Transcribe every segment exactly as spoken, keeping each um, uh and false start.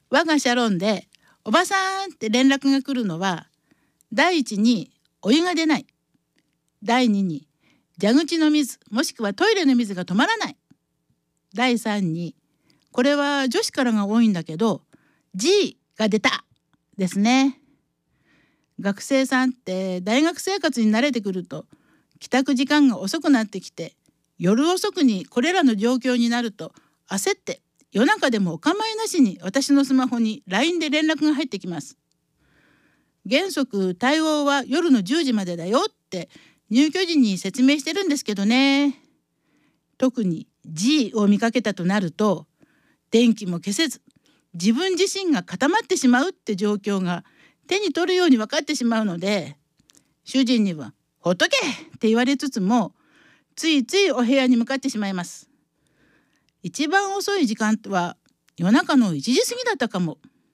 我がシャロンでおばさんって連絡が来るのは、第一にお湯が出ない、第二に蛇口の水もしくはトイレの水が止まらない、第三にこれは女子からが多いんだけど G が出たですね。学生さんって大学生活に慣れてくると帰宅時間が遅くなってきて、夜遅くにこれらの状況になると焦って夜中でもお構いなしに私のスマホに ライン で連絡が入ってきます。原則対応は夜のじゅうじまでだよって入居時に説明してるんですけどね。特に G を見かけたとなると電気も消せず自分自身が固まってしまうって状況が手に取るように分かってしまうので、主人にはほっとけって言われつつもついついお部屋に向かってしまいます。一番遅い時間は夜中のいちじ過ぎだったかも。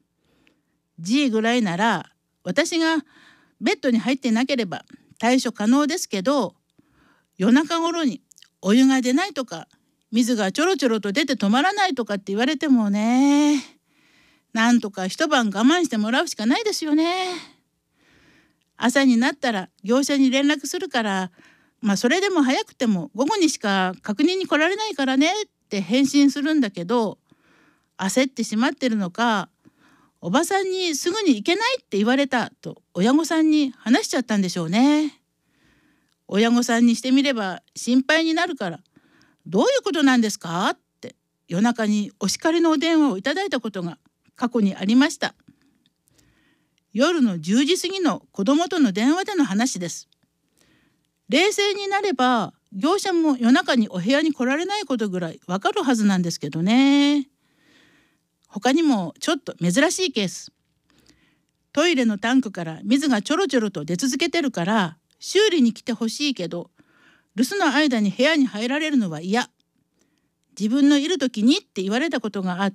G ぐらいなら私がベッドに入ってなければ対処可能ですけど、夜中頃にお湯が出ないとか水がちょろちょろと出て止まらないとかって言われてもね、なんとか一晩我慢してもらうしかないですよね。朝になったら業者に連絡するから、まあそれでも早くても午後にしか確認に来られないからねって返信するんだけど、焦ってしまってるのか、おばさんにすぐに行けないって言われたと親御さんに話しちゃったんでしょうね。親御さんにしてみれば心配になるから、どういうことなんですかって夜中にお叱りのお電話をいただいたことが過去にありました。夜のじゅうじ過ぎの子供との電話での話です。冷静になれば業者も夜中にお部屋に来られないことぐらいわかるはずなんですけどね。他にもちょっと珍しいケース。トイレのタンクから水がちょろちょろと出続けてるから修理に来てほしいけど、留守の間に部屋に入られるのは嫌、自分のいる時にって言われたことがあって、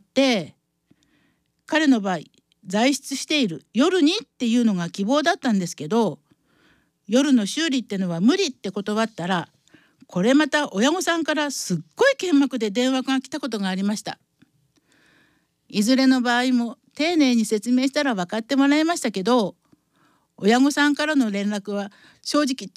彼の場合在室している夜にっていうのが希望だったんですけど、夜の修理ってのは無理って断ったら、これまた親御さんからすっごい剣幕で電話が来たことがありました。いずれの場合も丁寧に説明したら分かってもらいましたけど、親御さんからの連絡は正直